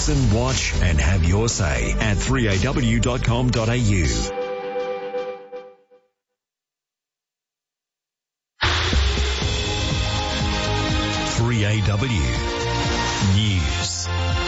Listen, watch and have your say at 3aw.com.au. 3AW News.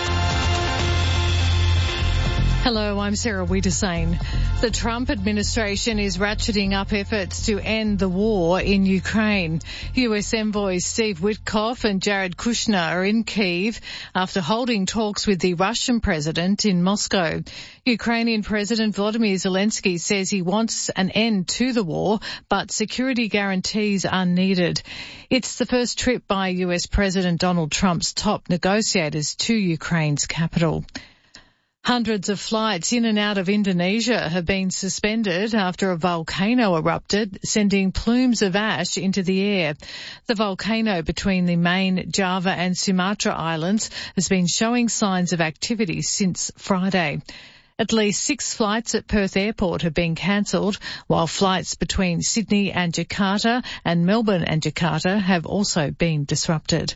Hello, I'm Sarah Wiedersane. The Trump administration is ratcheting up efforts to end the war in Ukraine. US envoys Steve Witkoff and Jared Kushner are in Kyiv after holding talks with the Russian president in Moscow. Ukrainian President Volodymyr Zelensky says he wants an end to the war, but security guarantees are needed. It's the first trip by US President Donald Trump's top negotiators to Ukraine's capital. Hundreds of flights in and out of Indonesia have been suspended after a volcano erupted, sending plumes of ash into the air. The volcano between the main Java and Sumatra islands has been showing signs of activity since Friday. At least 6 flights at Perth Airport have been cancelled, while flights between Sydney and Jakarta and Melbourne and Jakarta have also been disrupted.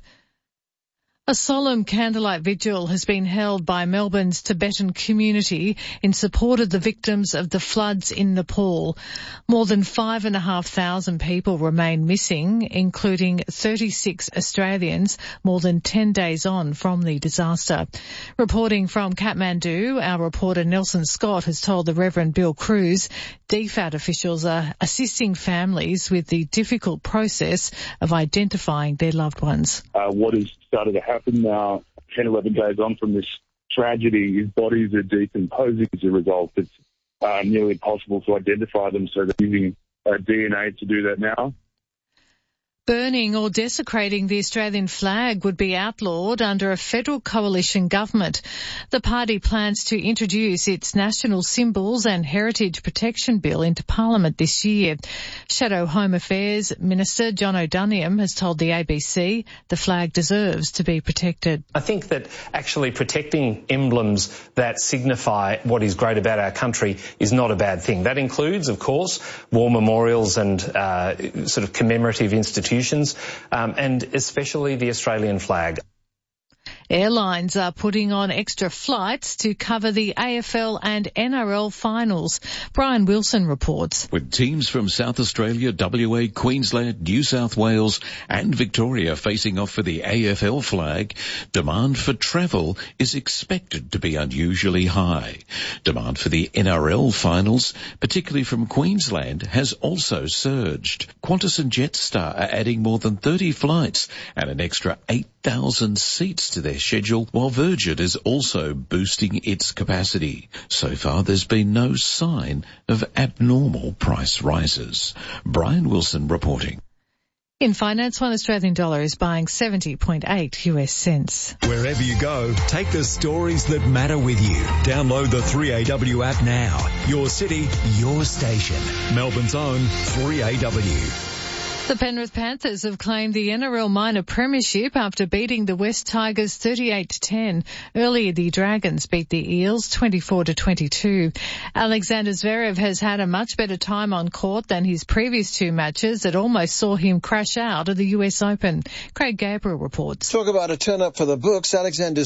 A solemn candlelight vigil has been held by Melbourne's Tibetan community in support of the victims of the floods in Nepal. More than 5,500 people remain missing, including 36 Australians, more than 10 days on from the disaster. Reporting from Kathmandu, our reporter Nelson Scott has told the Reverend Bill Cruz DFAT officials are assisting families with the difficult process of identifying their loved ones. What has started to happen now, 10, 11 days on from this tragedy, is bodies are decomposing as a result. It's nearly impossible to identify them, so they're using DNA to do that now. Burning or desecrating the Australian flag would be outlawed under a federal coalition government. The party plans to introduce its national symbols and heritage protection bill into Parliament this year. Shadow Home Affairs Minister John O'Doniam has told the ABC the flag deserves to be protected. I think that actually protecting emblems that signify what is great about our country is not a bad thing. That includes, of course, war memorials and sort of commemorative institutions. And especially the Australian flag. Airlines are putting on extra flights to cover the AFL and NRL finals. Brian Wilson reports. With teams from South Australia, WA, Queensland, New South Wales and Victoria facing off for the AFL flag, demand for travel is expected to be unusually high. Demand for the NRL finals, particularly from Queensland, has also surged. Qantas and Jetstar are adding more than 30 flights and an extra 8,000 seats to their schedule, while Virgin is also boosting its capacity. So far, there's been no sign of abnormal price rises. Brian Wilson reporting. In finance, one Australian dollar is buying 70.8 US cents. Wherever you go, take the stories that matter with you. Download the 3AW app now. Your city, your station. Melbourne's own 3AW. The Penrith Panthers have claimed the NRL minor premiership after beating the West Tigers 38-10. Earlier, the Dragons beat the Eels 24-22. Alexander Zverev has had a much better time on court than his previous 2 matches that almost saw him crash out of the US Open. Craig Gabriel reports. Talk about a turn up for the books. Alexander